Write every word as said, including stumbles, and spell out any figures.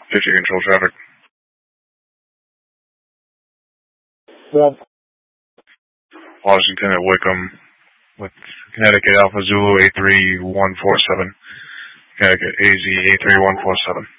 fifty control traffic. Yeah. Washington at Wickham with Connecticut Alpha Zulu eight three one four seven. Connecticut A Z eight three one four seven.